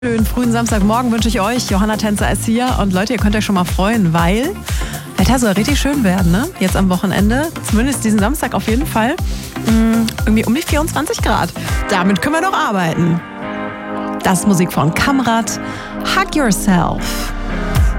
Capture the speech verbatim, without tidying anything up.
Schönen frühen Samstagmorgen wünsche ich euch. Johanna Tänzer ist hier. Und Leute, ihr könnt euch schon mal freuen, weil Wetter soll richtig schön werden, ne? Jetzt am Wochenende. Zumindest diesen Samstag auf jeden Fall. Hm, irgendwie um die vierundzwanzig Grad. Damit können wir doch arbeiten. Das ist Musik von Kamrat. Hug Yourself.